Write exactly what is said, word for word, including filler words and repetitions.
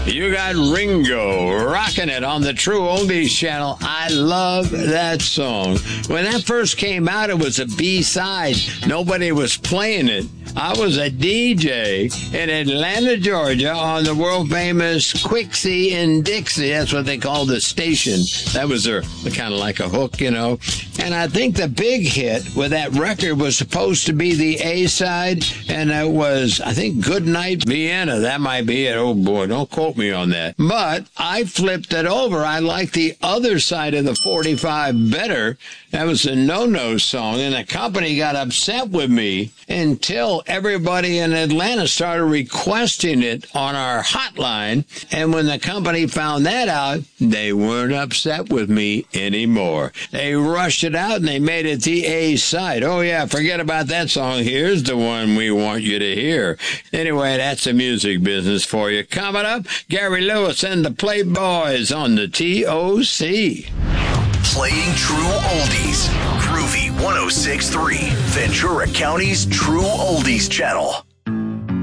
You got Ringo rocking it on the True Oldies channel. I love that song. When that first came out, it was a B-side. Nobody was playing it. I was a D J in Atlanta, Georgia, on the world-famous Quixie and Dixie. That's what they called the station. That was their kind of like a hook, you know. And I think the big hit with that record was supposed to be the A-side, and it was, I think, Goodnight Vienna. That might be it. Oh, boy, don't quote me on that. But I flipped it over. I liked the other side of the forty-five better. That was a no-no song, and the company got upset with me until everybody in Atlanta started requesting it on our hotline. And when the company found that out, they weren't upset with me anymore. They rushed it out and they made it the A side. Oh, yeah, forget about that song. Here's the one we want you to hear. Anyway, that's the music business for you. Coming up, Gary Lewis and the Playboys on the T O C. Playing true oldies. Groovy one oh six point three, Ventura County's True Oldies channel.